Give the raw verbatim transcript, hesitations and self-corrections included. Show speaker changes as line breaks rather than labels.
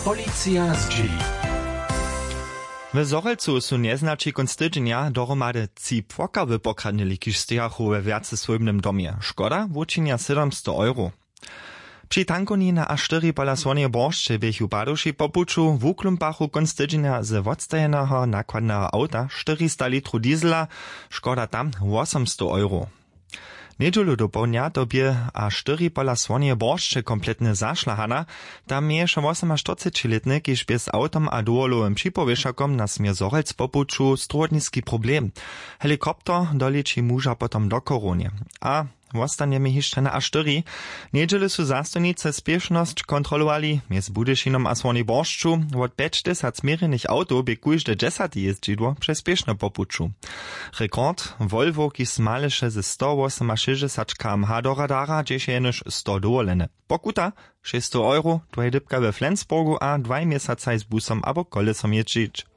Policja z G.
W Zorelcu su nieznači konc tydźenia dohromady trzy płakawy pokradnili, kiž stejachu we wjace swojbnym domie. Škoda wučinia siedemsto euro. Při tankoni na a čtyři palasłonie boršče běchu paduši popuču w uklumpachu konc tydźenia z odstajeného nakładného auta čtyřista litrów diesela, škoda tam osemsto euro. Nedźelu do południa dobie a čtyři palasłonie boršče kompletne zašlahana, tam je še osemnadvacetiletny, kiž bez autom a duolowym připowieszakom na smjer Zorelc popuču struhodniski problem. Helikopter doliči muža potom do koronie. A Wostanjemy jeszcze na a čtyři. Nedźelu su zastojnice spieszność kontrolowali, mjez Budyšinom a Słoni Boršču, od päťdesiat zmierenych auto by kujžde desati jezdźidło przez spieszne popuču. Rekord Volvo, kiž smaleše ze sto šesťdesiat kilometrów do radara, dzieje jenož sto dovolene. Pokuta šesťsto euro, to je dybka we Flensburgu a dwaj miesacaj z busom abo kolesom jeździć.